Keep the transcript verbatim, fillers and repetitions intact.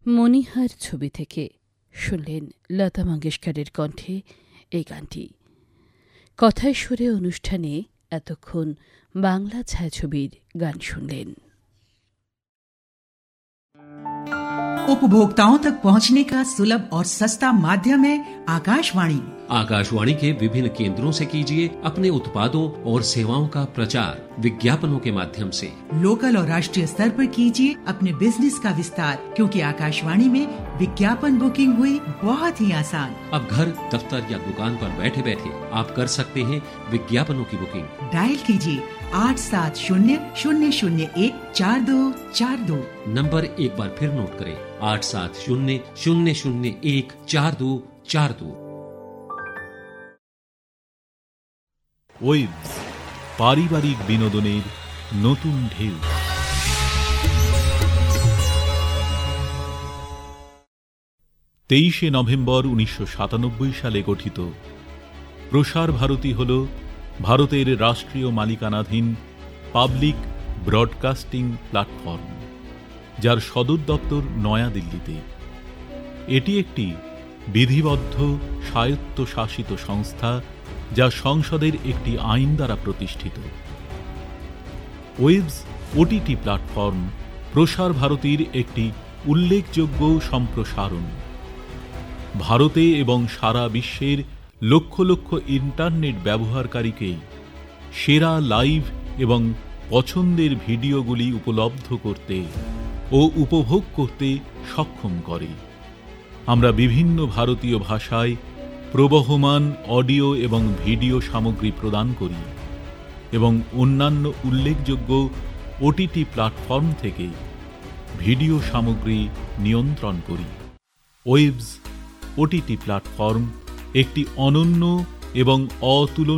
মণিহার ছবি থেকে শুনলেন লতা মঙ্গেশকরের কণ্ঠে এই গানটি। কথায় সুরে অনুষ্ঠানে এতক্ষণ বাংলা ছায়াছবির গান শুনলেন। उपभोक्ताओं तक पहुंचने का सुलभ और सस्ता माध्यम है आकाशवाणी। आकाशवाणी के विभिन्न केंद्रों से कीजिए अपने उत्पादों और सेवाओं का प्रचार विज्ञापनों के माध्यम से। लोकल और राष्ट्रीय स्तर पर कीजिए अपने बिजनेस का विस्तार, क्योंकि आकाशवाणी में विज्ञापन बुकिंग हुई बहुत ही आसान। अब घर, दफ्तर या दुकान पर बैठे बैठे आप कर सकते हैं विज्ञापनों की बुकिंग। डायल कीजिए आठ सात शून्य शून्य शून्य एक चार दो चार दो। नंबर एक बार फिर नोट करें, आठ सात शून्य शून्य शून्य एक चार दो चार दो। ওয়েভস পারিবারিক বিনোদনের নতুন ঢেউ। তেইশে নভেম্বর উনিশশো সাতানব্বই সালে গঠিত প্রসার ভারতী হল ভারতের রাষ্ট্রীয় মালিকানাধীন পাবলিক ব্রডকাস্টিং প্ল্যাটফর্ম, যার সদর দপ্তর নয়াদিল্লিতে। এটি একটি বিধিবদ্ধ স্বায়ত্তশাসিত সংস্থা, যা সংসদের একটি আইন দ্বারা প্রতিষ্ঠিত। ওয়েভস ওটিটি প্ল্যাটফর্ম প্রসার ভারতীর একটি উল্লেখযোগ্য সম্প্রসারণ। ভারতে এবং সারা বিশ্বের লক্ষ লক্ষ ইন্টারনেট ব্যবহারকারীকে সেরা লাইভ এবং পছন্দের ভিডিওগুলি উপলব্ধ করতে ও উপভোগ করতে সক্ষম করে। আমরা বিভিন্ন ভারতীয় ভাষায় প্রবহমান অডিও এবং ভিডিও সামগ্রী প্রদান করি এবং অন্যান্য উল্লেখযোগ্য ওটিটি প্ল্যাটফর্ম থেকে ভিডিও সামগ্রী নিয়ন্ত্রণ করি। ওয়েভস ওটিটি প্ল্যাটফর্ম একটি অনন্য এবং অতুলনীয়